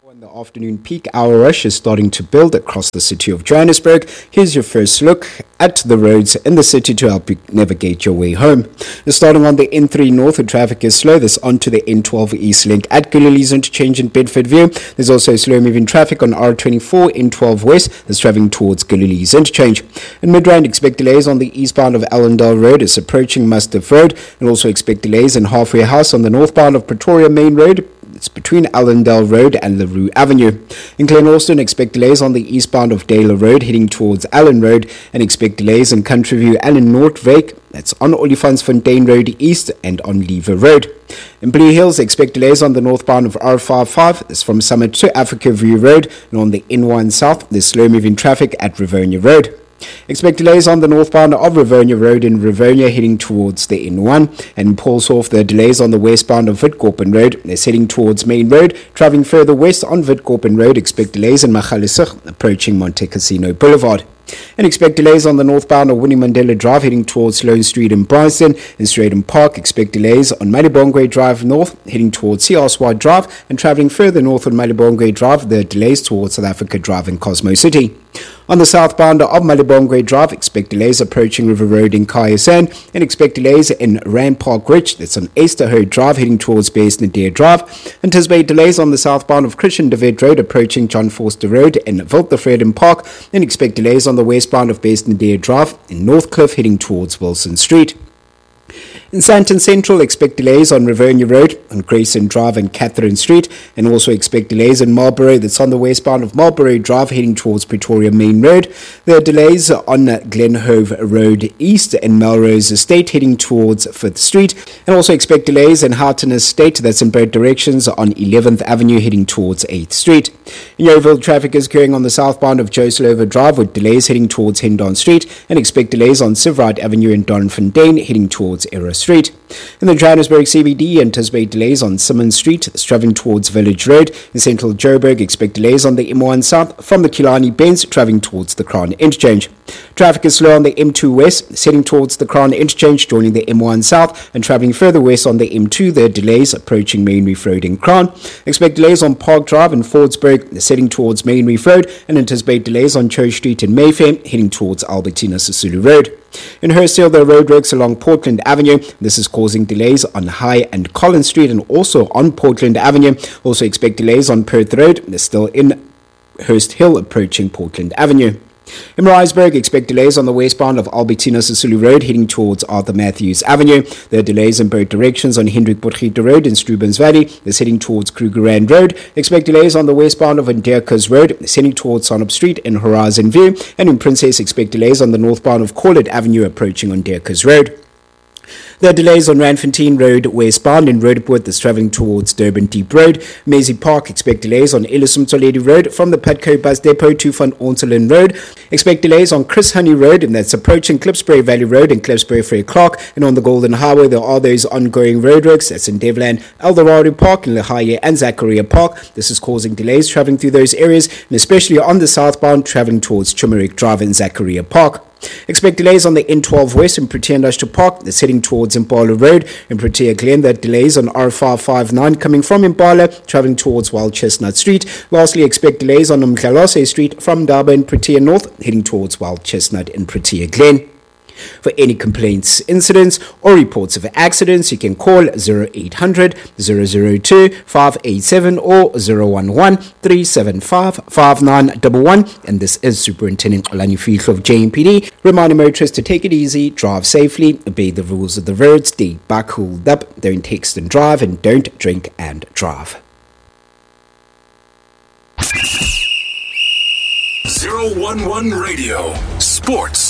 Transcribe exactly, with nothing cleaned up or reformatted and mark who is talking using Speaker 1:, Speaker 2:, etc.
Speaker 1: When the afternoon peak hour rush is starting to build across the city of Johannesburg, here's your first look at the roads in the city to help you navigate your way home. Starting on the N three North, the traffic is slow. This onto the N twelve East Link at Galilee's interchange in Bedfordview. There's also slow-moving traffic on R twenty-four N twelve West that's traveling towards Galilee's interchange. In Midrand, expect delays on the eastbound of Allendale Road as approaching Mastiff Road, and also expect delays in Halfway House on the northbound of Pretoria Main Road. It's between Allendale Road and LaRue Avenue. In Glen expect delays on the eastbound of Dale Road heading towards Allen Road, and expect delays in Countryview and in Noordwyk. That's on Olifantsfontein Road East and on Lever Road. In Blue Hills, expect delays on the northbound of R fifty-five. That's from Summit to Africa View Road, and on the N one South, there's slow-moving traffic at Rivonia Road. Expect delays on the northbound of Rivonia Road in Rivonia heading towards the N one, and in Paulshof there are delays on the westbound of Witkoppen Road. They're heading towards Main Road. Travelling further west on Witkoppen Road, expect delays in Magaliesig approaching Monte Cassino Boulevard. And expect delays on the northbound of Winnie Mandela Drive heading towards Sloane Street in Bryanston. In Straighton Park, expect delays on Malibongwe Drive North heading towards C R Swart Drive, and travelling further north on Malibongwe Drive, there are delays towards South Africa Drive in Cosmo City. On the southbound of Malibongwe Drive, expect delays approaching River Road in Kayasan, and expect delays in Rand Park Ridge, that's on Easterhoe Drive heading towards Base Nadir Drive. Anticipate delays on the southbound of Christian David Road approaching John Forster Road in Wildtevreden Park, and expect delays on the westbound of Base Nadir Drive in Northcliffe heading towards Wilson Street. In Sandton Central, expect delays on Rivonia Road, on Grayson Drive and Catherine Street, and also expect delays in Marlborough, that's on the westbound of Marlborough Drive heading towards Pretoria Main Road. There are delays on Glenhove Road East and Melrose Estate heading towards fifth Street, and also expect delays in Houghton Estate, that's in both directions, on eleventh Avenue heading towards eighth Street. In Yeoville, traffic is occurring on the southbound of Joe Slover Drive with delays heading towards Hendon Street, and expect delays on Sivrite Avenue and Donfontein heading towards Error Street. In the Johannesburg C B D, anticipate delays on Simmons Street, travelling towards Village Road. In central Joburg, expect delays on the M one South from the Killarney Bends, travelling towards the Crown Interchange. Traffic is slow on the M two West, heading towards the Crown Interchange, joining the M one South, and travelling further west on the M two. There are delays approaching Main Reef Road in Crown. Expect delays on Park Drive in Fordsburg, heading towards Main Reef Road, and anticipate delays on Church Street in Mayfair, heading towards Albertina Sisulu Road. In Hurstville, there are roadworks along Portland Avenue. This is causing delays on High and Collins Street and also on Portland Avenue. Also expect delays on Perth Road. They're still in Hurst Hill approaching Portland Avenue. In Maritzburg, expect delays on the westbound of Albertina Sisulu Road heading towards Arthur Matthews Avenue. There are delays in both directions on Hendrik Potgieter Road in Strubens Valley. That's heading towards Krugerrand Road. Expect delays on the westbound of Nderkes Road. That's heading towards Sonop Street in Horizon View. And in Princess, expect delays on the northbound of Corlett Avenue approaching on Nderkes Road. There are delays on Randfontein Road westbound in Roodepoort that's travelling towards Durban Deep Road. Maisie Park, expect delays on Ellison Toledo Road from the Patco Bus Depot to Van Onselen Road. Expect delays on Chris Honey Road, and that's approaching Klipsbury Valley Road and Klipsbury Frere Clark. And on the Golden Highway, there are those ongoing roadworks. That's in Devland, Eldorado Park, in Lahaye and Zachariah Park. This is causing delays travelling through those areas, and especially on the southbound travelling towards Chimerick Drive and Zachariah Park. Expect delays on the N twelve West in Protea Industrial Park. That's heading towards Impala Road. In Protea Glen, there are delays on R five fifty-nine coming from Impala, travelling towards Wild Chestnut Street. Lastly, expect delays on Mkhalase Street from Daba in Protea North, heading towards Wild Chestnut in Protea Glen. For any complaints, incidents, or reports of accidents, you can call zero eight hundred, zero zero two, five eight seven or zero one one, three seven five, five nine one one. And this is Superintendent Alani Fihllo of J M P D, reminding motorists to take it easy, drive safely, obey the rules of the road, stay back cooled up, don't text and drive, and don't drink and drive.
Speaker 2: zero one one Radio Sports.